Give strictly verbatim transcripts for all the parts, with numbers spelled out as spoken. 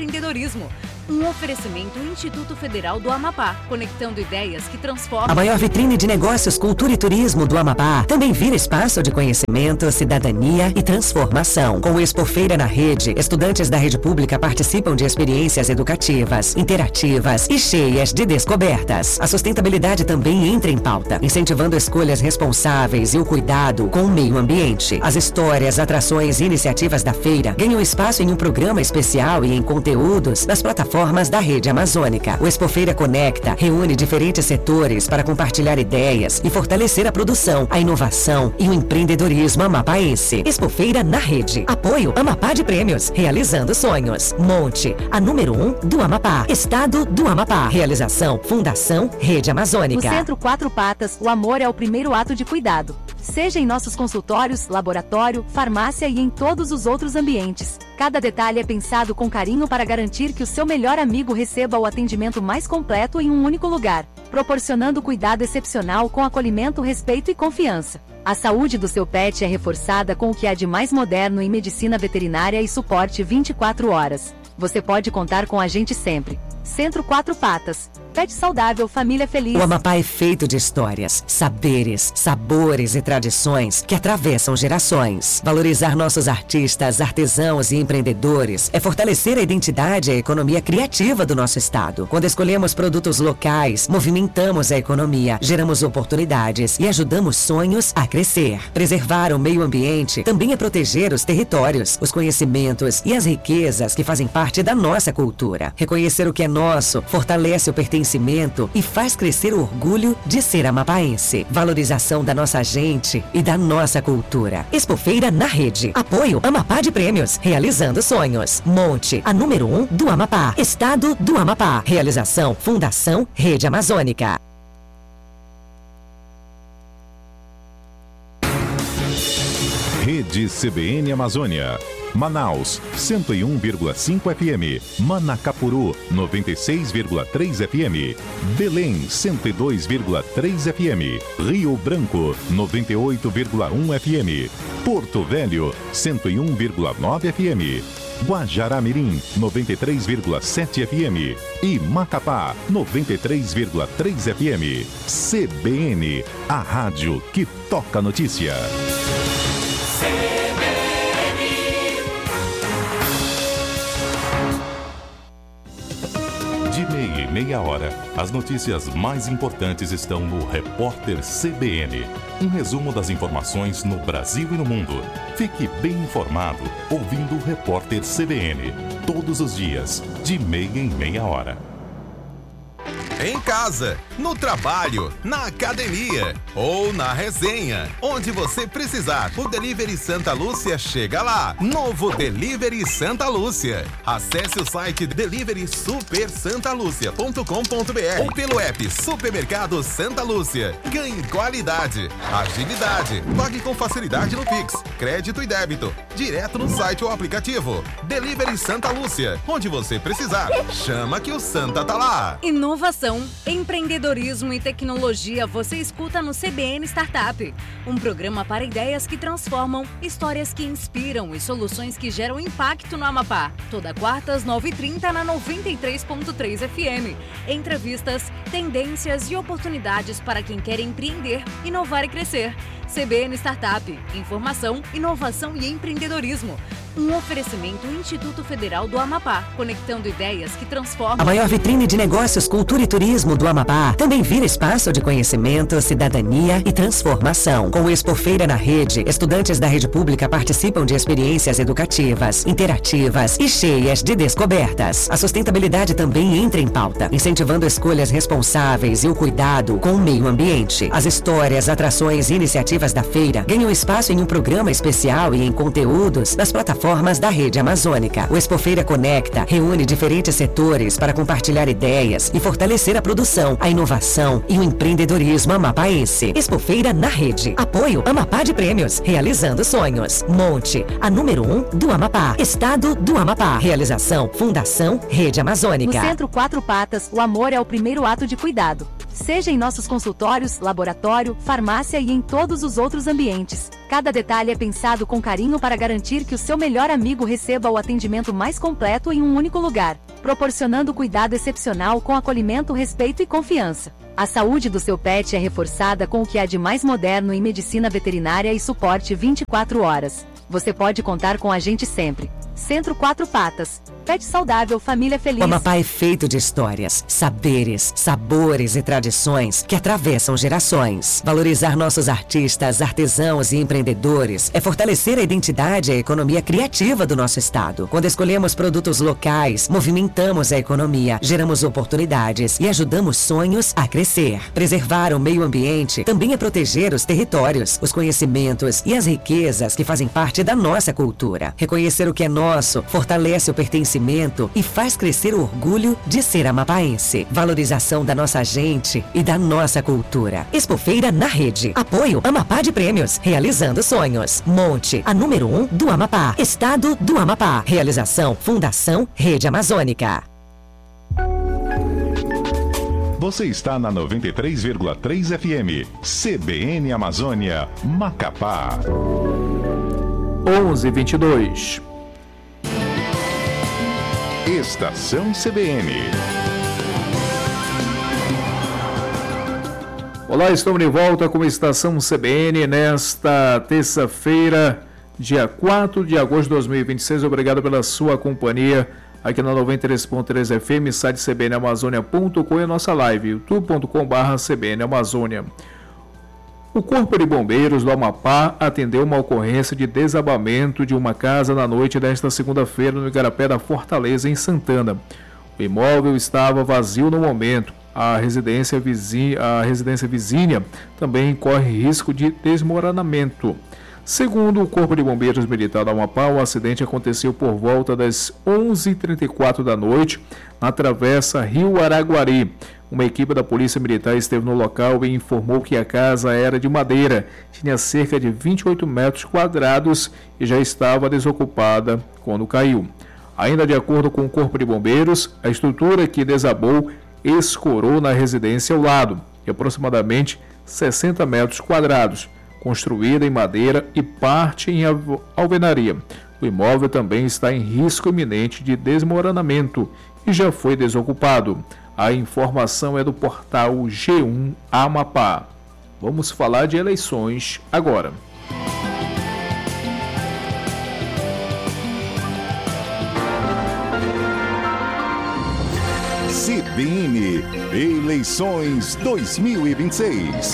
empreendedorismo. Um oferecimento Instituto Federal do Amapá, conectando ideias que transformam... A maior vitrine de negócios, cultura e turismo do Amapá também vira espaço de conhecimento, cidadania e transformação. Com o Expofeira na Rede, estudantes da rede pública participam de experiências educativas, interativas e cheias de descobertas. A sustentabilidade também entra em pauta, incentivando escolhas responsáveis e o cuidado com o meio ambiente. As histórias, atrações e iniciativas da feira ganham espaço em um programa especial e em conteúdos das plataformas da Rede Amazônica. O Expofeira Conecta reúne diferentes setores para compartilhar ideias e fortalecer a produção, a inovação e o empreendedorismo amapaense. Expofeira na Rede. Apoio Amapá de Prêmios. Realizando sonhos. Monte, a número um do Amapá. Estado do Amapá. Realização Fundação Rede Amazônica. No Centro Quatro Patas, o amor é o primeiro ato de cuidado. Seja em nossos consultórios, laboratório, farmácia e em todos os outros ambientes. Cada detalhe é pensado com carinho para garantir que o seu melhor amigo receba o atendimento mais completo em um único lugar, proporcionando cuidado excepcional com acolhimento, respeito e confiança. A saúde do seu pet é reforçada com o que há de mais moderno em medicina veterinária e suporte vinte e quatro horas. Você pode contar com a gente sempre. Centro Quatro Patas. Pet saudável, família feliz. O Amapá é feito de histórias, saberes, sabores e tradições que atravessam gerações. Valorizar nossos artistas, artesãos e empreendedores é fortalecer a identidade e a economia criativa do nosso estado. Quando escolhemos produtos locais, movimentamos a economia, geramos oportunidades e ajudamos sonhos a crescer. Preservar o meio ambiente também é proteger os territórios, os conhecimentos e as riquezas que fazem parte da nossa cultura. Reconhecer o que é nosso fortalece o pertencimento e faz crescer o orgulho de ser amapaense. Valorização da nossa gente e da nossa cultura. Expofeira na Rede. Apoio Amapá de Prêmios. Realizando sonhos. Monte, a número um do Amapá. Estado do Amapá. Realização Fundação Rede Amazônica. Rede C B N Amazônia. Manaus, cento e um vírgula cinco F M. Manacapuru, noventa e seis vírgula três F M. Belém, cento e dois vírgula três F M. Rio Branco, noventa e oito vírgula um F M. Porto Velho, cento e um vírgula nove F M. Guajará-Mirim, noventa e três vírgula sete F M. E Macapá, noventa e três vírgula três F M. C B N, a rádio que toca notícia. De meia e meia hora, as notícias mais importantes estão no Repórter C B N. Um resumo das informações no Brasil e no mundo. Fique bem informado ouvindo o Repórter C B N. Todos os dias, de meia em meia hora. Em casa, no trabalho, na academia ou na resenha. Onde você precisar, o Delivery Santa Lúcia chega lá. Novo Delivery Santa Lúcia. Acesse o site delivery super santa lúcia ponto com ponto b r ou pelo app Supermercado Santa Lúcia. Ganhe qualidade, agilidade. Pague com facilidade no Pix, crédito e débito. Direto no site ou aplicativo. Delivery Santa Lúcia. Onde você precisar, chama que o Santa tá lá. Inovação, empreendedorismo e tecnologia você escuta no C B N Startup. Um programa para ideias que transformam, histórias que inspiram e soluções que geram impacto no Amapá. Toda quarta às nove e trinta na noventa e três ponto três F M. Entrevistas, tendências e oportunidades para quem quer empreender, inovar e crescer. C B N Startup. Informação, inovação e empreendedorismo. Um oferecimento Instituto Federal do Amapá, conectando ideias que transformam... A maior vitrine de negócios, cultura e turismo do Amapá também vira espaço de conhecimento, cidadania e transformação. Com o Expofeira na Rede, estudantes da rede pública participam de experiências educativas, interativas e cheias de descobertas. A sustentabilidade também entra em pauta, incentivando escolhas responsáveis e o cuidado com o meio ambiente. As histórias, atrações e iniciativas da feira ganham espaço em um programa especial e em conteúdos das plataformas da Rede Amazônica. O Expofeira Conecta reúne diferentes setores para compartilhar ideias e fortalecer a produção, a inovação e o empreendedorismo amapaense. Expofeira na Rede. Apoio Amapá de Prêmios. Realizando sonhos. Monte, a número um do Amapá. Estado do Amapá. Realização Fundação Rede Amazônica. No Centro Quatro Patas, o amor é o primeiro ato de cuidado. Seja em nossos consultórios, laboratório, farmácia e em todos os outros ambientes. Cada detalhe é pensado com carinho para garantir que o seu melhor amigo receba o atendimento mais completo em um único lugar, proporcionando cuidado excepcional com acolhimento, respeito e confiança. A saúde do seu pet é reforçada com o que há de mais moderno em medicina veterinária e suporte vinte e quatro horas. Você pode contar com a gente sempre. Centro Quatro Patas. Pet saudável, família feliz. O Amapá é feito de histórias, saberes, sabores e tradições que atravessam gerações. Valorizar nossos artistas, artesãos e empreendedores é fortalecer a identidade e a economia criativa do nosso estado. Quando escolhemos produtos locais, movimentamos a economia, geramos oportunidades e ajudamos sonhos a crescer. Preservar o meio ambiente também é proteger os territórios, os conhecimentos e as riquezas que fazem parte da nossa cultura. Reconhecer o que é nosso fortalece o pertencimento e faz crescer o orgulho de ser amapaense. Valorização da nossa gente e da nossa cultura. Expofeira na rede. Apoio Amapá de Prêmios. Realizando sonhos. Monte, a número um do Amapá. Estado do Amapá. Realização Fundação Rede Amazônica. Você está na noventa e três vírgula três F M. C B N Amazônia, Macapá. onze e vinte e dois. Estação C B N. Olá, estamos de volta com a Estação C B N nesta terça-feira, dia quatro de agosto de dois mil e vinte e seis. Obrigado pela sua companhia aqui na noventa e três ponto três F M, site c b n amazônia ponto com e a nossa live, youtube ponto com barra c b n amazônia. O Corpo de Bombeiros do Amapá atendeu uma ocorrência de desabamento de uma casa na noite desta segunda-feira no Igarapé da Fortaleza, em Santana. O imóvel estava vazio no momento. A residência vizinha, a residência vizinha também corre risco de desmoronamento. Segundo o Corpo de Bombeiros Militar do Amapá, o acidente aconteceu por volta das onze e trinta e quatro da noite, na travessa Rio Araguari. Uma equipe da Polícia Militar esteve no local e informou que a casa era de madeira, tinha cerca de vinte e oito metros quadrados e já estava desocupada quando caiu. Ainda de acordo com o Corpo de Bombeiros, a estrutura que desabou escorou na residência ao lado, de aproximadamente sessenta metros quadrados, construída em madeira e parte em alvenaria. O imóvel também está em risco iminente de desmoronamento e já foi desocupado. A informação é do portal G um Amapá. Vamos falar de eleições agora. C B N Eleições dois mil e vinte e seis.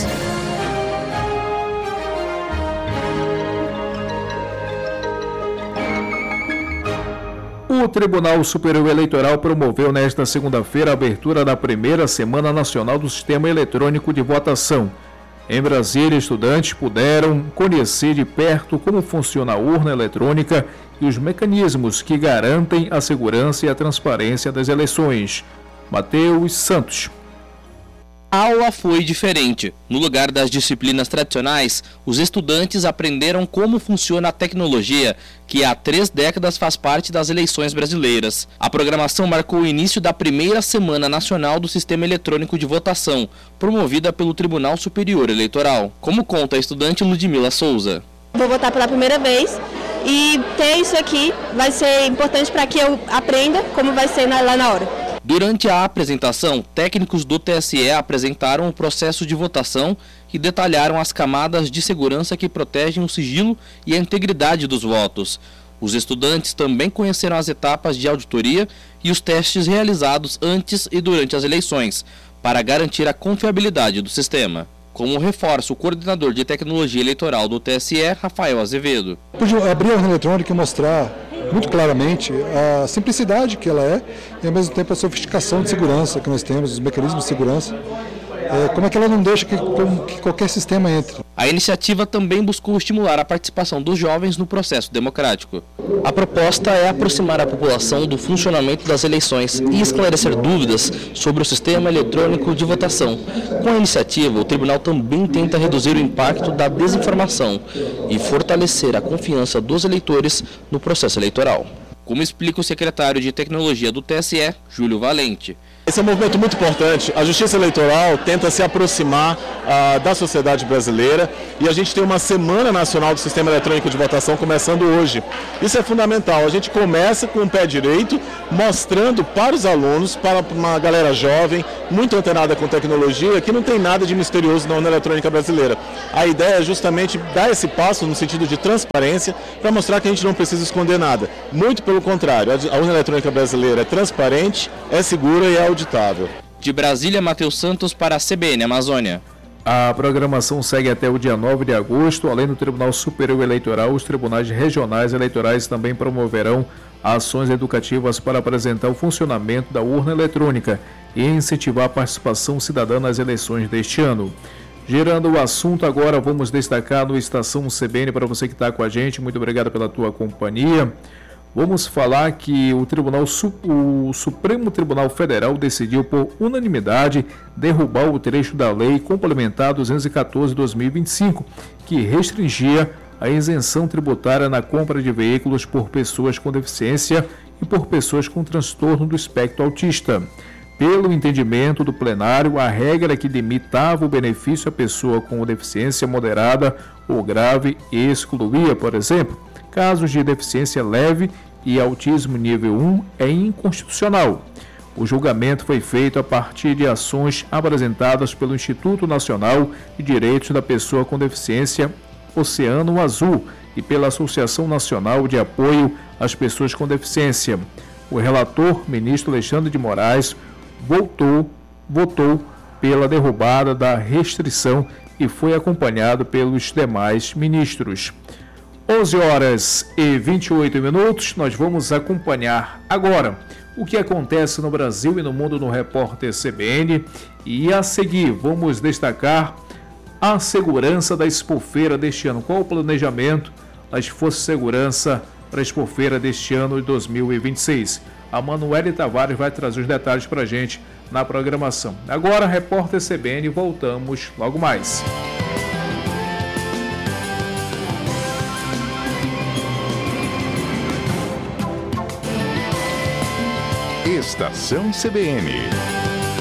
O Tribunal Superior Eleitoral promoveu nesta segunda-feira a abertura da primeira Semana Nacional do Sistema Eletrônico de Votação. Em Brasília, estudantes puderam conhecer de perto como funciona a urna eletrônica e os mecanismos que garantem a segurança e a transparência das eleições. Matheus Santos. A aula foi diferente. No lugar das disciplinas tradicionais, os estudantes aprenderam como funciona a tecnologia, que há três décadas faz parte das eleições brasileiras. A programação marcou o início da primeira Semana Nacional do Sistema Eletrônico de Votação, promovida pelo Tribunal Superior Eleitoral, como conta a estudante Ludmila Souza. Vou votar pela primeira vez e ter isso aqui vai ser importante para que eu aprenda como vai ser lá na hora. Durante a apresentação, técnicos do T S E apresentaram o processo de votação e detalharam as camadas de segurança que protegem o sigilo e a integridade dos votos. Os estudantes também conheceram as etapas de auditoria e os testes realizados antes e durante as eleições, para garantir a confiabilidade do sistema. Como reforça o coordenador de tecnologia eleitoral do T S E, Rafael Azevedo. Pude abrir a urna eletrônica e mostrar muito claramente a simplicidade que ela é e ao mesmo tempo a sofisticação de segurança que nós temos, os mecanismos de segurança, é, como é que ela não deixa que, que qualquer sistema entre. A iniciativa também buscou estimular a participação dos jovens no processo democrático. A proposta é aproximar a população do funcionamento das eleições e esclarecer dúvidas sobre o sistema eletrônico de votação. Com a iniciativa, o tribunal também tenta reduzir o impacto da desinformação e fortalecer a confiança dos eleitores no processo eleitoral. Como explica o secretário de Tecnologia do T S E, Júlio Valente. Esse é um movimento muito importante. A Justiça Eleitoral tenta se aproximar ah, da sociedade brasileira e a gente tem uma Semana Nacional do Sistema Eletrônico de Votação começando hoje. Isso é fundamental. A gente começa com o pé direito, mostrando para os alunos, para uma galera jovem, muito antenada com tecnologia, que não tem nada de misterioso na urna eletrônica brasileira. A ideia é justamente dar esse passo no sentido de transparência para mostrar que a gente não precisa esconder nada. Muito pelo contrário, a urna eletrônica brasileira é transparente, é segura e é auditável. De Brasília, Matheus Santos para a C B N Amazônia. A programação segue até o dia nove de agosto. Além do Tribunal Superior Eleitoral, os tribunais regionais eleitorais também promoverão ações educativas para apresentar o funcionamento da urna eletrônica e incentivar a participação cidadã nas eleições deste ano. Girando o assunto agora, vamos destacar no Estação C B N para você que está com a gente. Muito obrigado pela tua companhia. Vamos falar que o, Tribunal, o Supremo Tribunal Federal decidiu por unanimidade derrubar o trecho da Lei Complementar duzentos e quatorze de dois mil e vinte e cinco, que restringia a isenção tributária na compra de veículos por pessoas com deficiência e por pessoas com transtorno do espectro autista. Pelo entendimento do plenário, a regra que limitava o benefício à pessoa com deficiência moderada ou grave excluía, por exemplo, casos de deficiência leve e autismo nível um é inconstitucional. O julgamento foi feito a partir de ações apresentadas pelo Instituto Nacional de Direitos da Pessoa com Deficiência Oceano Azul e pela Associação Nacional de Apoio às Pessoas com Deficiência. O relator, ministro Alexandre de Moraes, votou, votou pela derrubada da restrição e foi acompanhado pelos demais ministros. onze horas e vinte e oito minutos, nós vamos acompanhar agora o que acontece no Brasil e no mundo no Repórter C B N e a seguir vamos destacar a segurança da Expofeira deste ano. Qual o planejamento das Forças de Segurança para a Expofeira deste ano de dois mil e vinte e seis? A Manuele Tavares vai trazer os detalhes para a gente na programação. Agora, Repórter C B N, voltamos logo mais. Estação C B N.